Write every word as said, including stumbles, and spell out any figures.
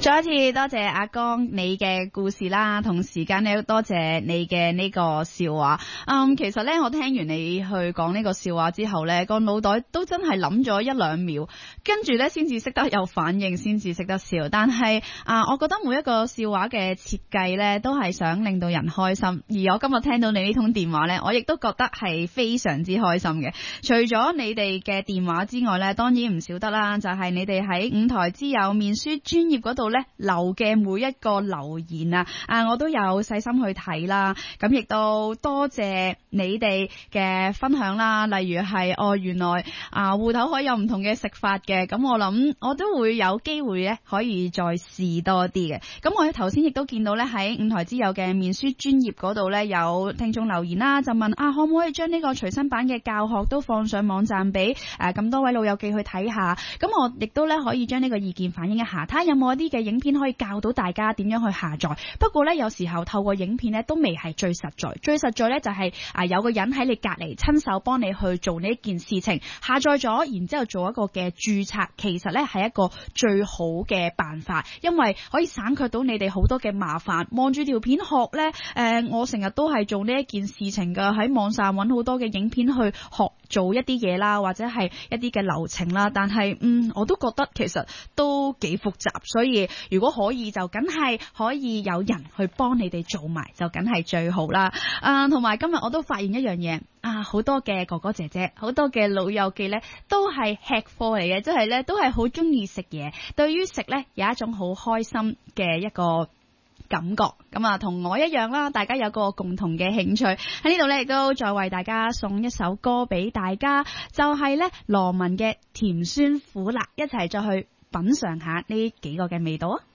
再一次多謝阿江你嘅故事啦，同時間咧多謝你嘅呢個笑話。嗯，其實咧我聽完你去講呢個笑話之後咧，個腦袋都真係諗咗一兩秒，跟住咧先至識得有反應，先至識得笑。但係啊，我覺得每一個笑話嘅設計咧，都係想令到人開心。而我今日聽到你呢通電話咧，我亦都覺得係非常之開心嘅。除咗你哋嘅電話之外咧，當然唔少得啦，就係、是、你哋喺五台之友面書專頁嗰度咧留嘅每一個留言啊，啊我都有細心去睇啦。咁亦都多謝你哋嘅分享啦。例如係哦，原來啊芋頭可以有唔同嘅食法嘅，咁我諗我都會有機會咧可以再試多啲嘅。咁我頭先亦都見到咧喺五台之友嘅面書專頁嗰度咧有聽眾留言啦，就問啊可唔可以將呢個隨身版嘅教學都放上網站俾誒咁多位老友記去睇下。咁我亦都咧可以將呢個意見反映一下，睇下有冇一啲嘅影片可以教到大家點樣去下載。不過咧有時候透過影片咧都未係最實在，最實在咧就係啊有個人喺你隔籬親手幫你去做呢一件事情，下載咗然之後做一個嘅註冊，其實咧係一個最好嘅辦法，因為可以省卻到你哋好多嘅麻煩。望住條片學咧，誒、呃、我成日都係做呢一件事情噶，喺網上揾好多嘅影片去學做一啲嘢啦，或者係一啲嘅流程啦。但係嗯我都覺得其實都幾複雜，所以如果可以就梗係可以有人去幫你哋做埋，就梗係最好啦。啊，同埋今日我都發現一樣嘢啊，好多嘅哥哥姐姐，好多嘅老友記咧，都係吃貨嚟嘅，即係咧都係好中意食嘢，對於食咧有一種好開心嘅一個感覺。咁啊，同我一樣啦，大家有個共同嘅興趣喺呢度咧，亦都再為大家送一首歌俾大家，就係咧羅文嘅甜酸苦辣，一齊再去品嘗下呢幾個嘅味道啊！